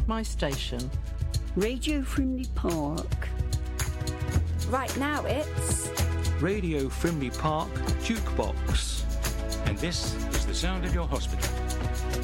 my station. Radio Frimley Park. Right now it's Radio Frimley Park Jukebox. And this is the sound of your hospital.